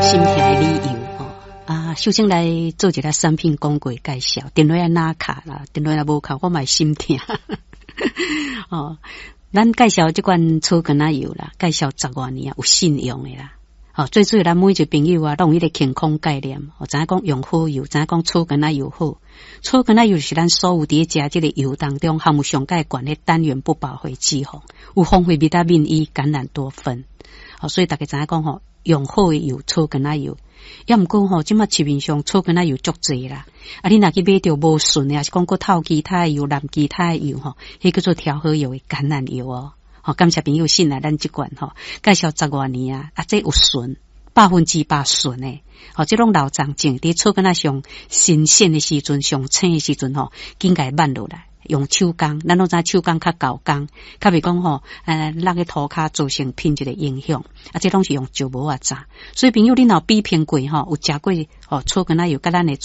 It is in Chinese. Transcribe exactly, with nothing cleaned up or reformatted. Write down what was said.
心疼的理由哦啊，首先来做一个产品广告介绍，电话啊哪卡啦，电话啊无卡，我嘛心疼哦。咱介绍这款草根仔油啦，介绍十多年啊，有信用的啦。哦，最主要咱每一个朋友啊，都有迄个健康概念。哦，知影讲用好油，知影讲草根仔油好。草根仔油是咱所有伫食这个油当中含有上介悬的单元不饱和脂肪，有丰富维他命 E、橄榄多酚。哦，所以大家知影讲吼，用好的油，草根仔油。也毋过吼，即马市面上草根仔油足济啦。啊，你若去买着无顺的，还是讲过透其他的油、蓝其他的油吼，迄叫做调和油的橄榄油哦。好，感谢朋友信来咱即款吼，介绍十多年啊，啊，这有顺，百分之百顺诶。好，这种老长种伫草根仔上新鲜的时阵、上青的时阵吼，紧甲慢落来。用手工，咱拢知手工较高工，较袂讲吼，呃，落个涂骹造成品质的影响。啊，这拢是用石磨啊炸，所以朋友你若比拼过吼，有食过吼草根仔油，甲咱的